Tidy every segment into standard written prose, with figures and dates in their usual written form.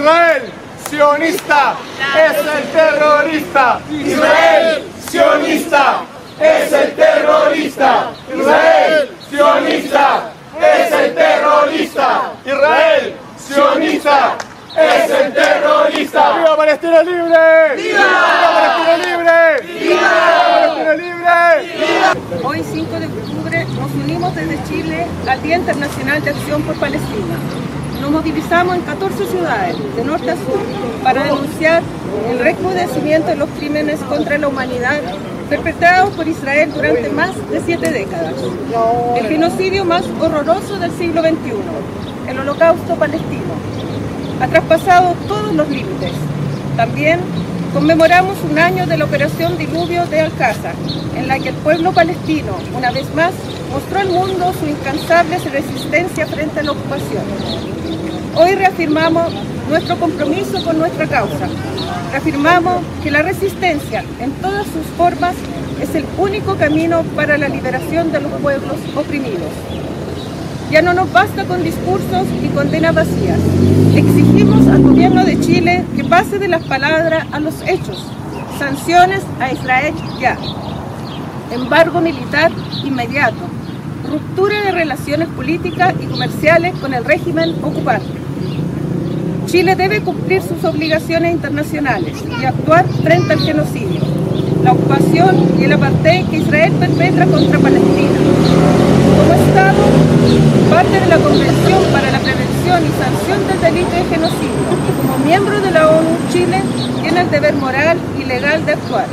Israel sionista es el terrorista. Israel sionista es el terrorista. Israel sionista es el terrorista. Israel sionista es el terrorista. ¡Viva Palestina libre! ¡Viva! ¡Viva Palestina libre! ¡Viva! ¡Palestina libre! ¡Viva! Hoy, 5 de octubre, nos unimos desde Chile al Día Internacional de Acción por Palestina. Nos movilizamos en 14 ciudades, de norte a sur, para denunciar el recrudecimiento de los crímenes contra la humanidad perpetrados por Israel durante más de 7 décadas. El genocidio más horroroso del siglo XXI, el Holocausto palestino, ha traspasado todos los límites. También conmemoramos un año de la Operación Diluvio de Al-Aqsa, en la que el pueblo palestino, una vez más, mostró al mundo su incansable resistencia frente a la ocupación. Hoy reafirmamos nuestro compromiso con nuestra causa. Reafirmamos que la resistencia, en todas sus formas, es el único camino para la liberación de los pueblos oprimidos. Ya no nos basta con discursos y condenas vacías. Exigimos al gobierno de Chile que pase de las palabras a los hechos. Sanciones a Israel ya. Embargo militar inmediato. Ruptura de relaciones políticas y comerciales con el régimen ocupante. Chile debe cumplir sus obligaciones internacionales y actuar frente al genocidio, la ocupación y el apartheid que Israel perpetra contra Palestina. Como Estado, parte de la Convención para la Prevención y Sanción del Delito de Genocidio, y como miembro de la ONU, Chile tiene el deber moral y legal de actuar.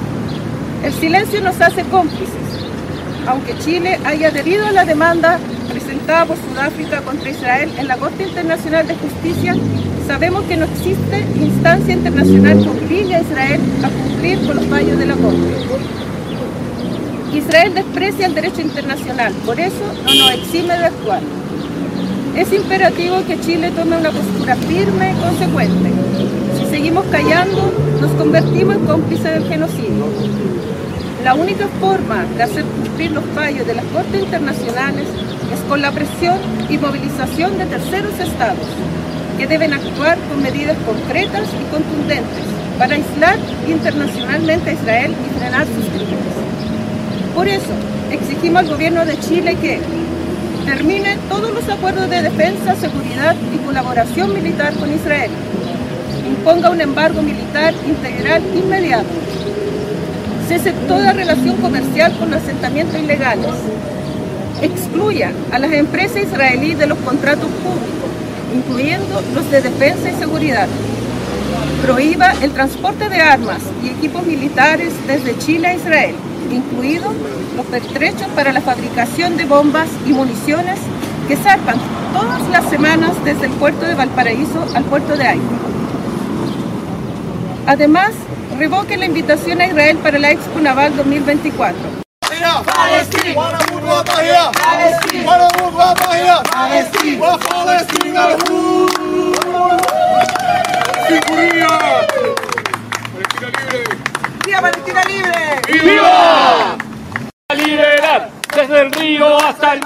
El silencio nos hace cómplices. Aunque Chile haya adherido a la demanda presentada por Sudáfrica contra Israel en la Corte Internacional de Justicia, sabemos que no existe instancia internacional que obligue a Israel a cumplir con los fallos de la Corte. Israel desprecia el derecho internacional, por eso no nos exime de actuar. Es imperativo que Chile tome una postura firme y consecuente. Si seguimos callando, nos convertimos en cómplices del genocidio. La única forma de hacer cumplir los fallos de las Cortes internacionales es con la presión y movilización de terceros estados, que deben actuar con medidas concretas y contundentes para aislar internacionalmente a Israel y frenar sus crímenes. Por eso, exigimos al gobierno de Chile que termine todos los acuerdos de defensa, seguridad y colaboración militar con Israel, imponga un embargo militar integral inmediato, cese toda relación comercial con los asentamientos ilegales, excluya a las empresas israelíes de los contratos públicos, incluyendo los de defensa y seguridad, prohíba el transporte de armas y equipos militares desde Chile a Israel, incluidos los pertrechos para la fabricación de bombas y municiones que zarpan todas las semanas desde el puerto de Valparaíso al puerto de Haifa. Además, revoque la invitación a Israel para la Expo Naval 2024. ¡Viva Palestina libre! ¡Viva! ¡Liberar desde el río hasta el